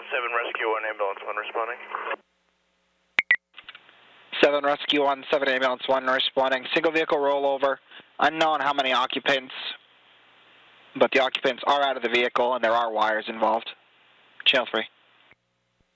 7 Rescue 1, Ambulance 1 responding. 7 Rescue 1, 7 Ambulance 1 responding. Single vehicle rollover. Unknown how many occupants, but the occupants are out of the vehicle and there are wires involved. Channel 3.